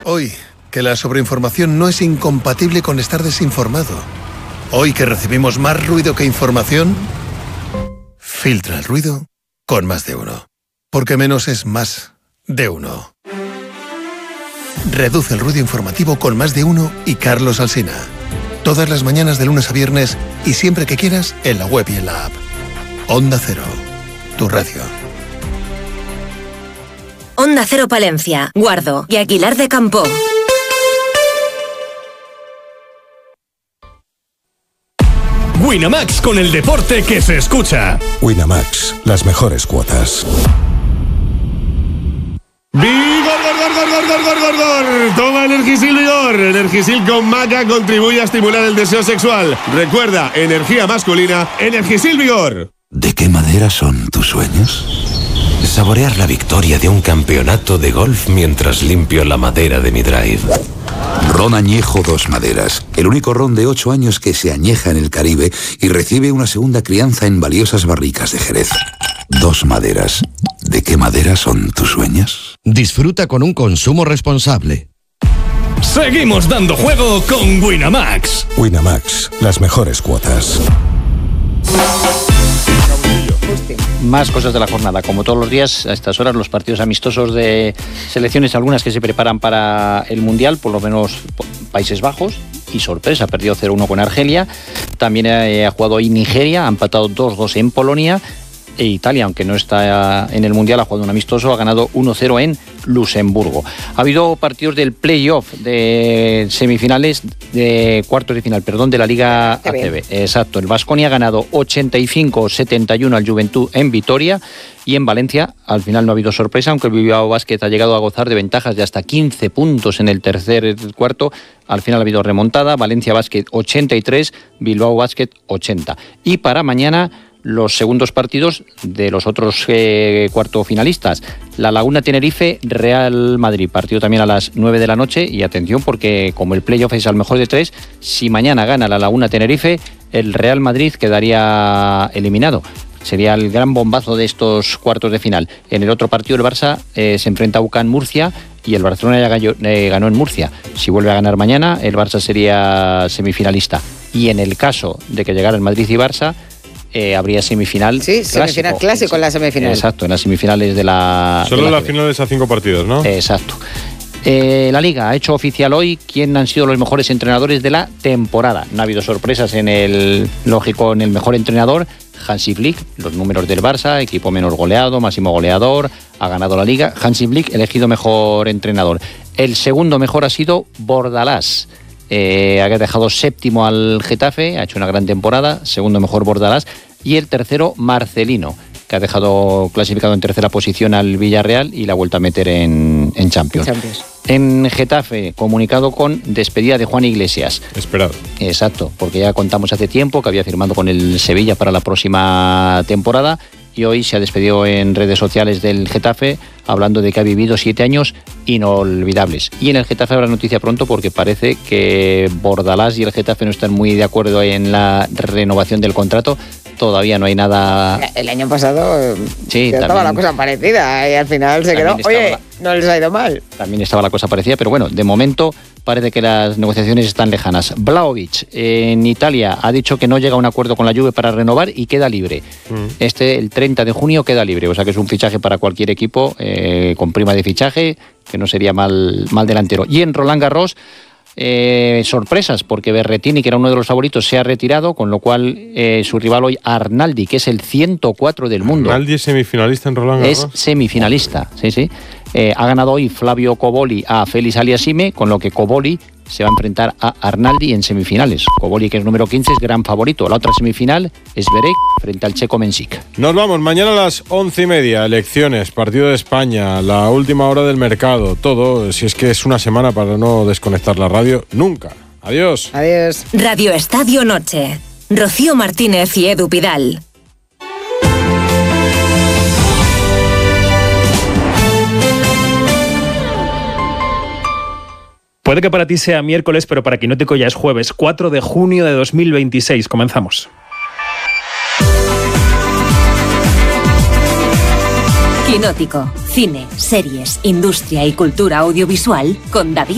Hoy, que la sobreinformación no es incompatible con estar desinformado. Hoy que recibimos más ruido que información, filtra el ruido con Más de Uno. Porque menos es más de uno. Reduce el ruido informativo con Más de Uno y Carlos Alsina. Todas las mañanas de lunes a viernes y siempre que quieras en la web y en la app. Onda Cero, tu radio. Onda Cero Palencia, Guardo y Aguilar de Campoo. Winamax, con el deporte que se escucha. Winamax, las mejores cuotas. ¡Vigor! Toma Energisil Vigor. Energisil con maca contribuye a estimular el deseo sexual. Recuerda, energía masculina, Energisil Vigor. ¿De qué madera son tus sueños? Saborear la victoria de un campeonato de golf mientras limpio la madera de mi drive. Ron Añejo Dos Maderas, el único ron de 8 años que se añeja en el Caribe y recibe una segunda crianza en valiosas barricas de Jerez. Dos Maderas. ¿De qué madera son tus sueños? Disfruta con un consumo responsable. Seguimos dando juego con Winamax. Winamax, las mejores cuotas. Más cosas de la jornada. Como todos los días, a estas horas, los partidos amistosos de selecciones, algunas que se preparan para el Mundial, por lo menos Países Bajos, y sorpresa, perdió 0-1 con Argelia. También ha jugado hoy Nigeria, ha empatado 2-2 en Polonia. E Italia, aunque no está en el Mundial, ha jugado un amistoso, ha ganado 1-0 en Luxemburgo. Ha habido partidos del playoff de semifinales, de cuartos de final, de la Liga ACB. Exacto, el Baskonia ha ganado 85-71 al Juventud en Vitoria, y en Valencia al final no ha habido sorpresa, aunque el Bilbao Basket ha llegado a gozar de ventajas de hasta 15 puntos en el tercer cuarto. Al final ha habido remontada, Valencia Basket 83, Bilbao Basket 80. Y para mañana, los segundos partidos de los otros cuarto finalistas. La Laguna Tenerife, Real Madrid, partido también a las 9 de la noche, y atención porque como el playoff es al mejor de 3, si mañana gana la Laguna Tenerife, el Real Madrid quedaría eliminado. Sería el gran bombazo de estos cuartos de final. En el otro partido el Barça se enfrenta a UCAM Murcia, y el Barcelona ya ganó en Murcia. Si vuelve a ganar mañana, el Barça sería semifinalista. Y en el caso de que llegara el Madrid y Barça, habría semifinal. Sí, semifinal clásico en la semifinal. Exacto, en las semifinales de la... Solo en las finales a 5 partidos, ¿no? Exacto. La Liga ha hecho oficial hoy quién han sido los mejores entrenadores de la temporada. No ha habido sorpresas en el mejor entrenador. Hansi Flick, los números del Barça, equipo menos goleado, máximo goleador, ha ganado la Liga. Hansi Flick, elegido mejor entrenador. El segundo mejor ha sido Bordalás. Ha dejado séptimo al Getafe, ha hecho una gran temporada, segundo mejor Bordalás, y el tercero Marcelino, que ha dejado clasificado en tercera posición al Villarreal y la ha vuelto a meter en Champions. En Getafe, comunicado con despedida de Juan Iglesias. Esperado. Exacto, porque ya contamos hace tiempo que había firmado con el Sevilla para la próxima temporada, y hoy se ha despedido en redes sociales del Getafe, hablando de que ha vivido 7 años inolvidables. Y en el Getafe habrá noticia pronto, porque parece que Bordalás y el Getafe no están muy de acuerdo en la renovación del contrato. Todavía no hay nada. El año pasado estaba la cosa parecida y al final se quedó. Oye, no les ha ido mal. También estaba la cosa parecida, pero bueno, de momento parece que las negociaciones están lejanas. Vlahovic, en Italia, ha dicho que no llega a un acuerdo con la Juve para renovar y queda libre. El 30 de junio queda libre, o sea que es un fichaje para cualquier equipo, con prima de fichaje, que no sería mal delantero. Y en Roland Garros, sorpresas, porque Berrettini, que era uno de los favoritos, se ha retirado, con lo cual su rival hoy, Arnaldi, que es el 104 del mundo. ¿Arnaldi es semifinalista en Roland Garros? Es semifinalista, sí. Ha ganado hoy Flavio Cobolli a Félix Aliassime, con lo que Cobolli se va a enfrentar a Arnaldi en semifinales. Cobolli, que es número 15, es gran favorito. La otra semifinal es Zverev frente al checo Mensik. Nos vamos, mañana a las 11:30, elecciones, partido de España, la última hora del mercado, todo, si es que es una semana para no desconectar la radio nunca. Adiós. Adiós. Radio Estadio Noche. Rocío Martínez y Edu Pidal. Puede que para ti sea miércoles, pero para Quinótico ya es jueves, 4 de junio de 2026. Comenzamos. Quinótico. Cine, series, industria y cultura audiovisual con David